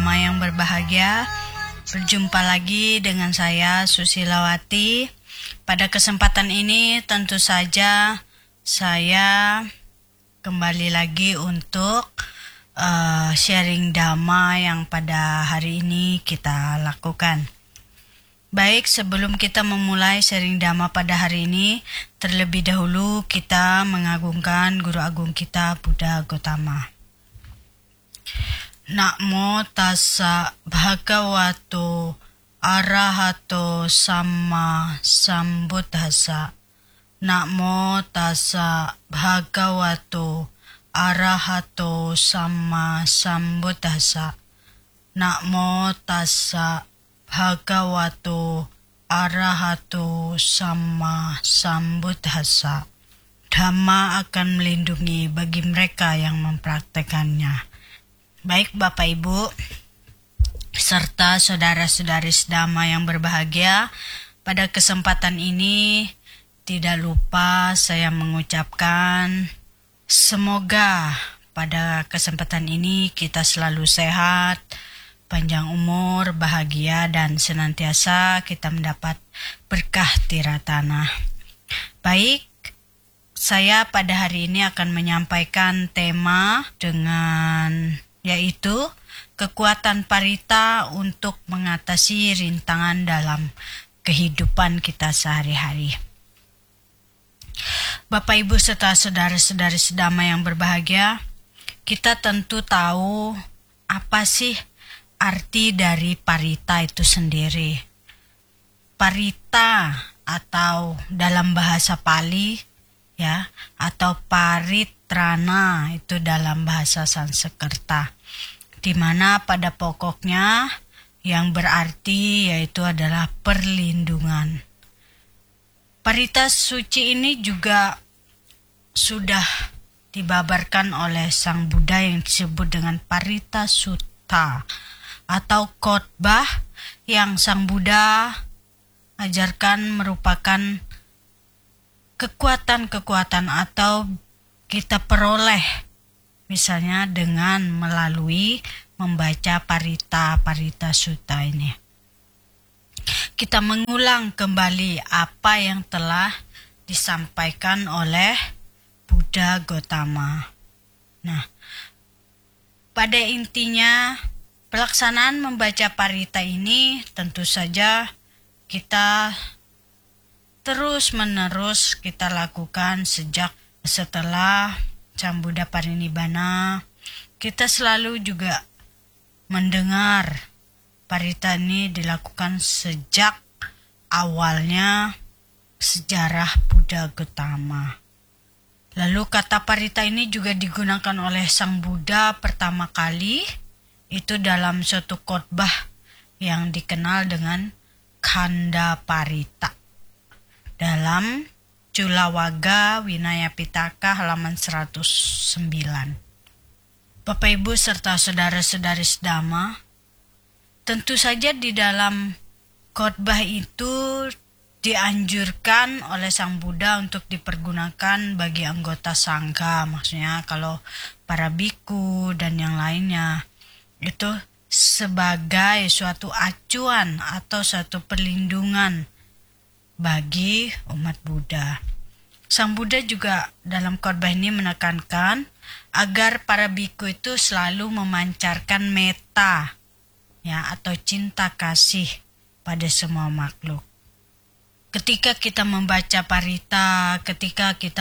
Dhamma yang berbahagia. Berjumpa lagi dengan saya Susilawati. Pada kesempatan ini tentu saja saya kembali lagi untuk sharing Dhamma yang pada hari ini kita lakukan. Baik, sebelum kita memulai sharing Dhamma pada hari ini, terlebih dahulu kita mengagungkan Guru Agung kita Buddha Gautama. Namo tassa bhagavato arahato samma sambuddhassa. Namo tassa bhagavato arahato samma sambuddhassa. Namo tassa bhagavato arahato samma sambuddhassa. Dhamma akan melindungi bagi mereka yang mempraktekannya. Baik Bapak Ibu serta saudara-saudari Dhamma yang berbahagia, pada kesempatan ini tidak lupa saya mengucapkan semoga pada kesempatan ini kita selalu sehat, panjang umur, bahagia, dan senantiasa kita mendapat berkah tiratana. Baik, saya pada hari ini akan menyampaikan tema yaitu kekuatan parita untuk mengatasi rintangan dalam kehidupan kita sehari-hari. Bapak Ibu serta saudara-saudari Dhamma yang berbahagia, kita tentu tahu apa sih arti dari parita itu sendiri. Parita atau dalam bahasa Pali atau paritrana itu dalam bahasa Sanskerta, di mana pada pokoknya yang berarti yaitu adalah perlindungan. Parita suci ini juga sudah dibabarkan oleh Sang Buddha yang disebut dengan Parita Sutta atau khotbah yang Sang Buddha ajarkan merupakan kekuatan-kekuatan atau kita peroleh misalnya dengan melalui membaca Parita Sutta ini. Kita mengulang kembali apa yang telah disampaikan oleh Buddha Gautama. Nah, pada intinya pelaksanaan membaca Parita ini tentu saja kita terus-menerus kita lakukan setelah Sang Buddha Parinibbana. Kita selalu juga mendengar Parita ini dilakukan sejak awalnya sejarah Buddha Gautama. Lalu kata Parita ini juga digunakan oleh Sang Buddha pertama kali itu dalam suatu khotbah yang dikenal dengan Khanda Parita dalam Culawaga Winaya Pitaka halaman 109. Bapak Ibu serta saudara-saudari Dhamma, tentu saja di dalam khotbah itu dianjurkan oleh Sang Buddha untuk dipergunakan bagi anggota sangha, maksudnya kalau para biku dan yang lainnya, itu sebagai suatu acuan atau suatu perlindungan bagi umat Buddha. Sang Buddha juga dalam khotbah ini menekankan agar para biku itu selalu memancarkan metta atau cinta kasih pada semua makhluk. Ketika kita membaca Parita, ketika kita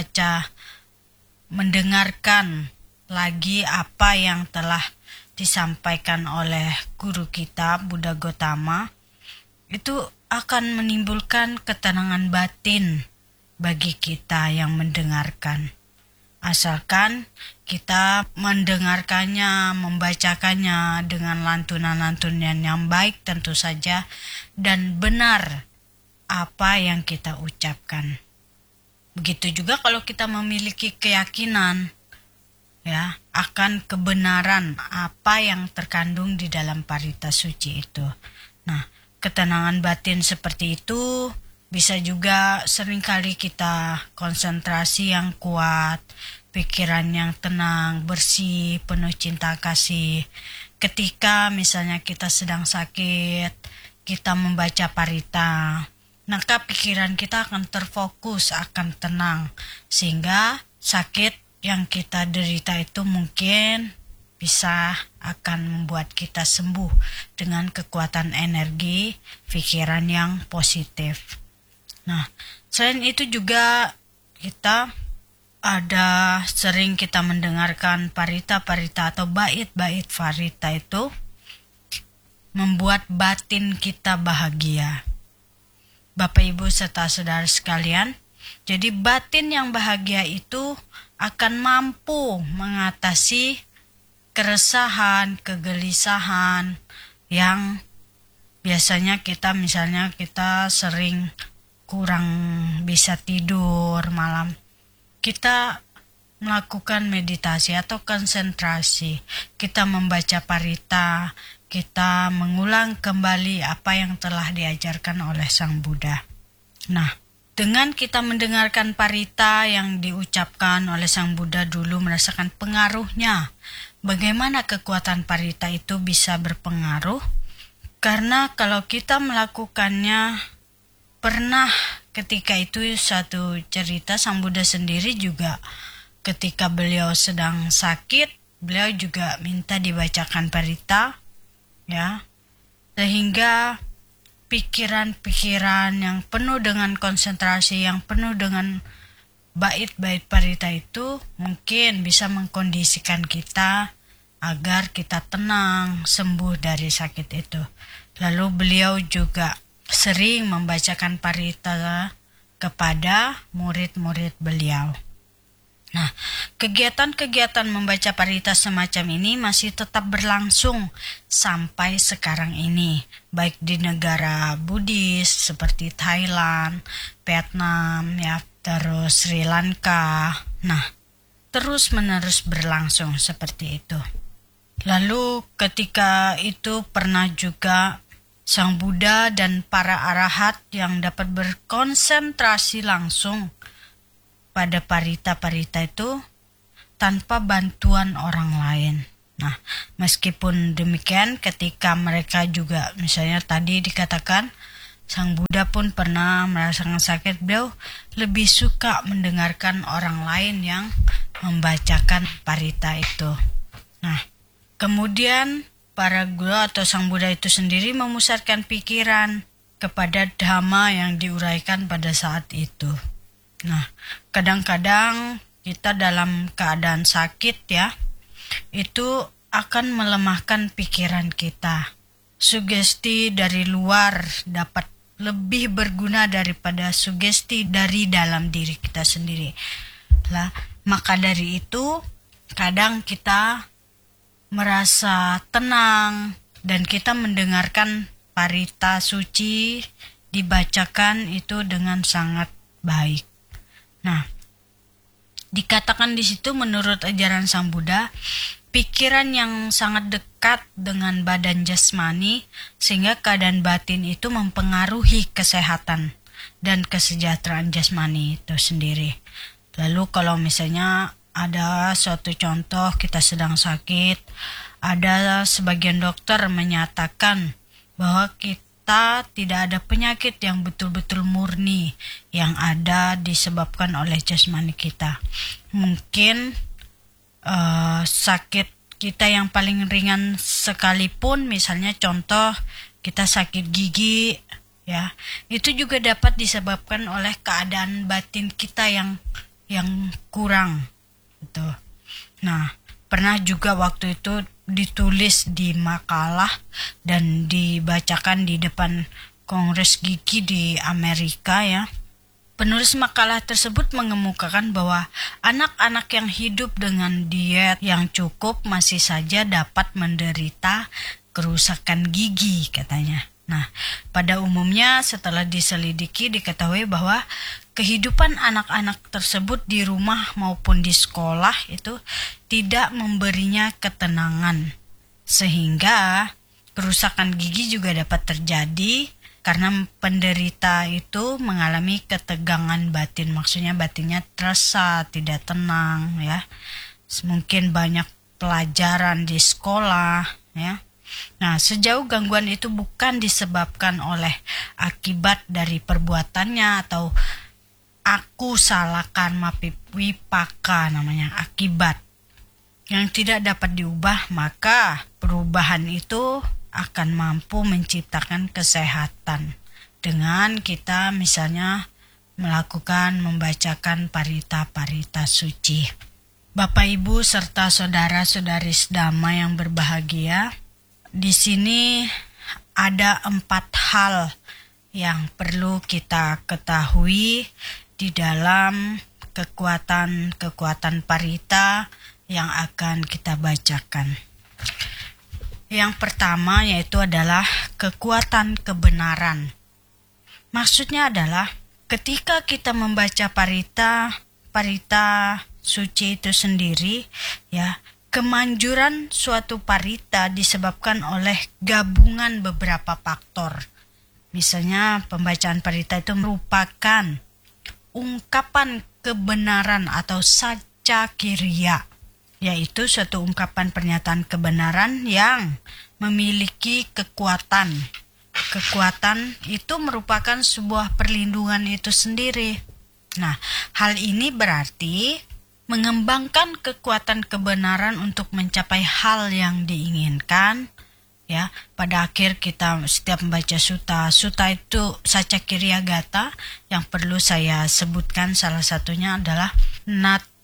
mendengarkan lagi apa yang telah disampaikan oleh guru kita Buddha Gautama, itu akan menimbulkan ketenangan batin bagi kita yang mendengarkan. Asalkan kita mendengarkannya, membacakannya dengan lantunan-lantunan yang baik tentu saja dan benar apa yang kita ucapkan. Begitu juga kalau kita memiliki keyakinan akan kebenaran apa yang terkandung di dalam Parita suci itu. Nah, ketenangan batin seperti itu bisa juga seringkali kita konsentrasi yang kuat, pikiran yang tenang, bersih, penuh cinta kasih. ketika misalnya kita sedang sakit, kita membaca parita, maka pikiran kita akan terfokus, akan tenang, sehingga sakit yang kita derita itu mungkin bisa akan membuat kita sembuh dengan kekuatan energi pikiran yang positif. Nah, selain itu juga kita sering kita mendengarkan parita-parita atau bait-bait parita itu membuat batin kita bahagia. Bapak Ibu serta saudara sekalian, jadi batin yang bahagia itu akan mampu mengatasi keresahan, kegelisahan yang biasanya kita sering kurang bisa tidur malam. Kita melakukan meditasi atau konsentrasi, kita membaca parita, kita mengulang kembali apa yang telah diajarkan oleh Sang Buddha. Nah, dengan kita mendengarkan parita yang diucapkan oleh Sang Buddha dulu, merasakan pengaruhnya, bagaimana kekuatan parita itu bisa berpengaruh, karena kalau kita melakukannya, pernah ketika itu satu cerita Sang Buddha sendiri juga ketika beliau sedang sakit, beliau juga minta dibacakan parita, ya, sehingga pikiran-pikiran yang penuh dengan konsentrasi, yang penuh dengan bait-bait parita itu mungkin bisa mengkondisikan kita agar kita tenang, sembuh dari sakit itu. Lalu beliau juga sering membacakan parita kepada murid-murid beliau. Nah, kegiatan-kegiatan membaca parita semacam ini masih tetap berlangsung sampai sekarang ini, baik di negara Buddhis seperti Thailand, Vietnam, ya, terus Sri Lanka. Nah, terus-menerus berlangsung seperti itu. Lalu ketika itu pernah juga Sang Buddha dan para arahat yang dapat berkonsentrasi langsung pada parita-parita itu tanpa bantuan orang lain. Nah, meskipun demikian ketika mereka juga, misalnya tadi dikatakan Sang Buddha pun pernah merasakan sakit, beliau lebih suka mendengarkan orang lain yang membacakan parita itu. Nah, kemudian para guru atau Sang Buddha itu sendiri memusatkan pikiran kepada dhamma yang diuraikan pada saat itu. Nah, kadang-kadang kita dalam keadaan sakit, ya, itu akan melemahkan pikiran kita. Sugesti dari luar dapat lebih berguna daripada sugesti dari dalam diri kita sendiri. Maka dari itu, kadang kita merasa tenang dan kita mendengarkan parita suci dibacakan itu dengan sangat baik. Nah, dikatakan di situ menurut ajaran Sang Buddha, pikiran yang sangat dekat dengan badan jasmani sehingga keadaan batin itu mempengaruhi kesehatan dan kesejahteraan jasmani itu sendiri. Lalu kalau misalnya ada suatu contoh kita sedang sakit, ada sebagian dokter menyatakan bahwa kita tidak ada penyakit yang betul-betul murni yang ada disebabkan oleh jasmani kita. Mungkin sakit kita yang paling ringan sekalipun, misalnya contoh kita sakit gigi, ya, itu juga dapat disebabkan oleh keadaan batin kita yang kurang gitu. Nah, pernah juga waktu itu ditulis di makalah dan dibacakan di depan Kongres Gigi di Amerika, ya. Penulis makalah tersebut mengemukakan bahwa anak-anak yang hidup dengan diet yang cukup masih saja dapat menderita kerusakan gigi, katanya. Nah, pada umumnya setelah diselidiki diketahui bahwa kehidupan anak-anak tersebut di rumah maupun di sekolah itu tidak memberinya ketenangan. Sehingga kerusakan gigi juga dapat terjadi karena penderita itu mengalami ketegangan batin. Maksudnya batinnya terasa tidak tenang, ya. Mungkin banyak pelajaran di sekolah, ya. Nah, sejauh gangguan itu bukan disebabkan oleh akibat dari perbuatannya atau aku salahkan wipaka namanya, akibat yang tidak dapat diubah, maka perubahan itu akan mampu menciptakan kesehatan dengan kita misalnya membacakan parita-parita suci. Bapak Ibu serta saudara-saudari sedama yang berbahagia, di sini ada 4 hal yang perlu kita ketahui di dalam kekuatan parita yang akan kita bacakan. Yang pertama yaitu adalah kekuatan kebenaran. Maksudnya adalah ketika kita membaca parita suci itu sendiri, ya, kemanjuran suatu parita disebabkan oleh gabungan beberapa faktor. Misalnya pembacaan parita itu merupakan ungkapan kebenaran atau saca kirya, yaitu suatu ungkapan pernyataan kebenaran yang memiliki kekuatan. Kekuatan itu merupakan sebuah perlindungan itu sendiri. Nah, hal ini berarti mengembangkan kekuatan kebenaran untuk mencapai hal yang diinginkan, ya. Pada akhir kita setiap membaca suta itu saca kirya gata. Yang perlu saya sebutkan salah satunya adalah